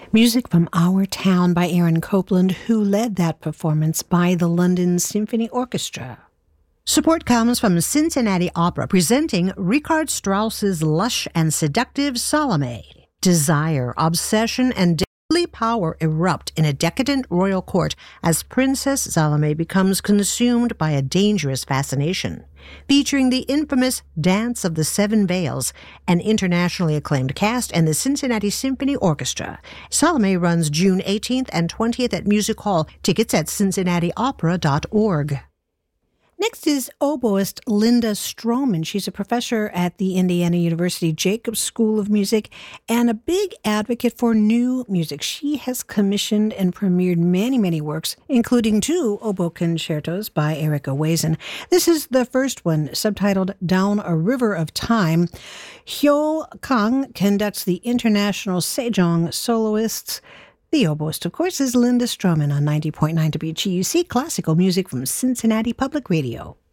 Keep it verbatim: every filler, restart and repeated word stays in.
Music from Our Town by Aaron Copland, who led that performance by the London Symphony Orchestra. Support comes from Cincinnati Opera, presenting Richard Strauss's lush and seductive Salome. Desire, obsession, and deadly power erupt in a decadent royal court as Princess Salome becomes consumed by a dangerous fascination. Featuring the infamous Dance of the Seven Veils, an internationally acclaimed cast, and the Cincinnati Symphony Orchestra. Salome runs June eighteenth and twentieth at Music Hall. Tickets at cincinnati opera dot org. Next is oboist Linda Stroman. She's a professor at the Indiana University Jacobs School of Music and a big advocate for new music. She has commissioned and premiered many, many works, including two oboe concertos by Erica Wazen. This is the first one, subtitled Down a River of Time. Hyo Kang conducts the international Sejong soloists. The oboist, of course, is Linda Stroman on ninety point nine W G U C, classical music from Cincinnati Public Radio.